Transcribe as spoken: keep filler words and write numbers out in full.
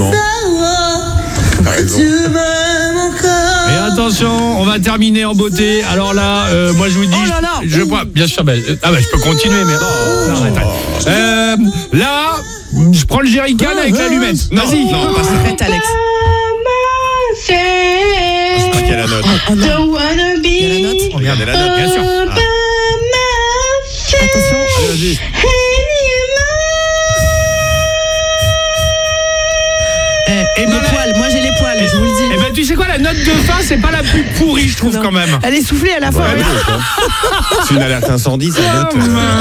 Effectivement. Et attention, on va terminer en beauté. Alors là, euh, moi je vous dis, Oh là là. je, je vois, bien sûr, ben, ah bah je peux continuer, mais non, arrête, arrête. Euh, là, je prends le jerrycan avec l'allumette. Non, Vas-y. non, pas ça. Arrête, Alex. Je crois qu'il y a la note. Oh non. Il y a la note. Regardez la note, bien sûr. Ah. Attention. Allez, vas-y. Eh, Et les ben là- poils, moi j'ai les poils, je vous le dis. Eh ben tu sais quoi, la note de fin, c'est pas la plus pourrie, je trouve Non. quand même. Elle est soufflée à la fin. Ouais, regarde. c'est une alerte incendie, cette note. Oh, euh,